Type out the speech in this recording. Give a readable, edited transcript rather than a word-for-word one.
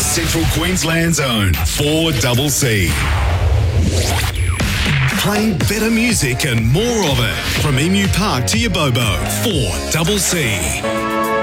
Central Queensland's own 4CC. Playing better music and more of it. From Emu Park to Yabobo, 4CC.